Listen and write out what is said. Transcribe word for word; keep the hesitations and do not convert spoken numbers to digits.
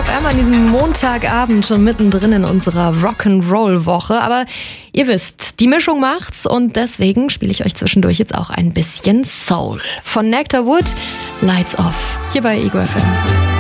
F M an diesem Montagabend schon mittendrin in unserer Rock'n'Roll-Woche. Aber ihr wisst, die Mischung macht's und deswegen spiele ich euch zwischendurch jetzt auch ein bisschen Soul. Von Nectar Wood, Lights Off, hier bei Ego F M.